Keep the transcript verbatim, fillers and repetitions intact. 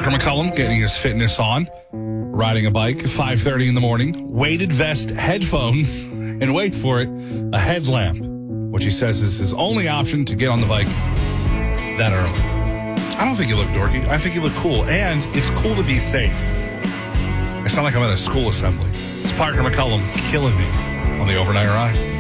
Parker McCullum getting his fitness on, riding a bike at five thirty in the morning, weighted vest, headphones, and wait for it, a headlamp, which he says is his only option to get on the bike that early. I don't think you look dorky. I think you look cool, and it's cool to be safe. I sound like I'm at a school assembly. It's Parker McCullum killing me on the Overnight Ride.